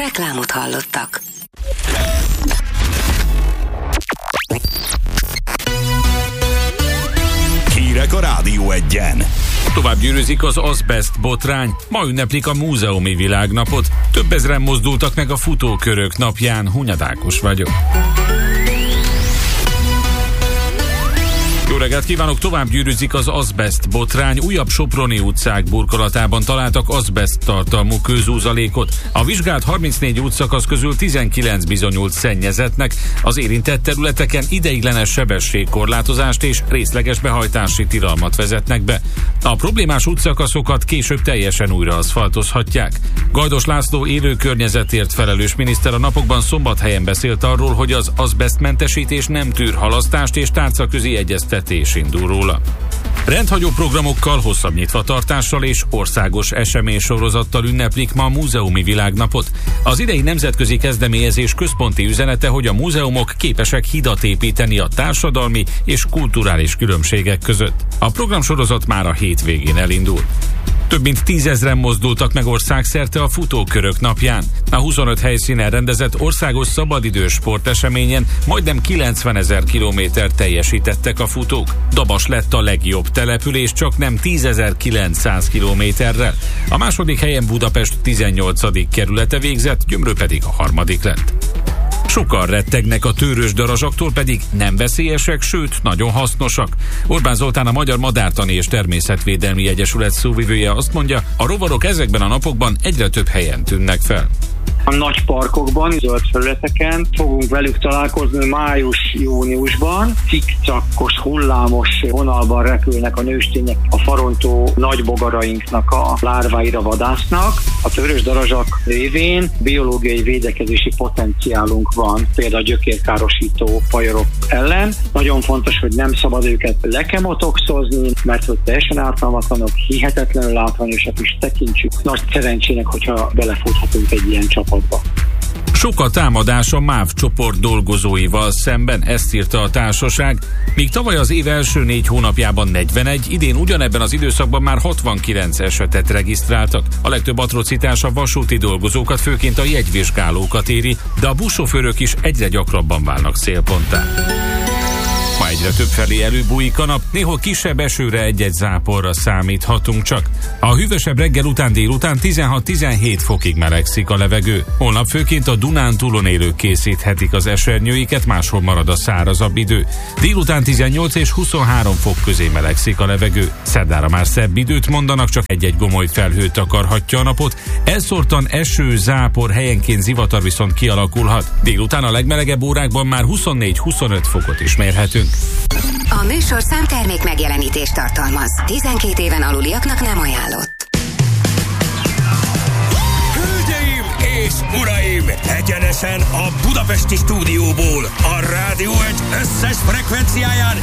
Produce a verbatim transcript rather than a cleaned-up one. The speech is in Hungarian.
Reklámot hallottak. Hírek a Rádió Egyen. Tovább gyűrűzik az azbest botrány, ma ünneplik a múzeumi világnapot. Több ezren mozdultak meg a futókörök napján. Hunyad Ákos vagyok. Jó reggelt kívánok! Tovább gyűrűzik az azbest botrány. Újabb soproni utcák burkolatában találtak azbest tartalmú kőzúzalékot. A vizsgált harmincnégy útszakasz közül tizenkilenc bizonyult szennyezettnek. Az érintett területeken ideiglenes sebességkorlátozást és részleges behajtási tilalmat vezetnek be. A problémás útszakaszokat később teljesen újra aszfaltozhatják. Gajdos László élő környezetért felelős miniszter a napokban Szombathelyen beszélt arról, hogy az azbestmentesítés nem tűr halasztást és tárcaközi egyeztetés indul róla. Rendhagyó programokkal, hosszabb nyitvatartással és országos eseménysorozattal ünneplik ma a múzeumi világnapot. Az idei nemzetközi kezdeményezés központi üzenete, hogy a múzeumok képesek hidat építeni a társadalmi és kulturális különbségek között. A programsorozat már a hétvégén elindul. Több mint tízezren mozdultak meg országszerte a futókörök napján. A huszonöt helyszínen rendezett országos szabadidős sporteseményen majdnem kilencvenezer kilométert teljesítettek a futók. Dabas lett a legjobb település, csak nem tízezer-kilencszáz kilométerrel. A második helyen Budapest tizennyolcadik kerülete végzett, Gyömrő pedig a harmadik lett. Sokan rettegnek a tőrös darazsaktól, pedig nem veszélyesek, sőt, nagyon hasznosak. Orbán Zoltán, a Magyar Madártani és Természetvédelmi Egyesület szóvivője azt mondja, a rovarok ezekben a napokban egyre több helyen tűnnek fel. A nagy parkokban, zöld felületeken fogunk velük találkozni május-júniusban. Cikcakos, hullámos vonalban repülnek a nőstények, a farontó nagybogarainknak a lárváira vadásznak. A tőrös darazsak révén biológiai védekezési potenciálunk van, például a gyökérkárosító fajorok ellen. Nagyon fontos, hogy nem szabad őket lekemotoxozni, mert hogy teljesen ártalmatlanok, hihetetlenül látványosak is tekintsük. Nagy szerencsének, hogyha belefuthatunk egy ilyen csapatba. Sok a támadás a MÁV csoport dolgozóival szemben, ezt írta a társaság. Míg tavaly az év első négy hónapjában negyvenegy, idén ugyanebben az időszakban már hatvankilenc esetet regisztráltak. A legtöbb atrocitás a vasúti dolgozókat, főként a jegyvizsgálókat éri, de a buszsofőrök is egyre gyakrabban válnak célponttá. Ma egyre több felé előbújik a nap, néhol kisebb esőre egy-egy záporra számíthatunk csak. A hűvösebb reggel után délután tizenhat-tizenhét fokig melegszik a levegő. Holnap főként a Dunántúlon élők készíthetik az esernyőiket, máshol marad a szárazabb idő. Délután tizennyolc és huszonhárom fok közé melegszik a levegő. Szerdára már szebb időt mondanak, csak egy-egy gomoly felhő takarhatja a napot. Elszórtan eső, zápor, helyenként zivatar viszont kialakulhat. Délután a legmelegebb órákban már huszonnégy-huszonöt fokot is mérhetünk. A műsorszám termék megjelenítést tartalmaz. tizenkét éven aluliaknak nem ajánlott. Hölgyeim és uraim! Egyenesen a budapesti stúdióból, a Rádió Egy összes frekvenciáján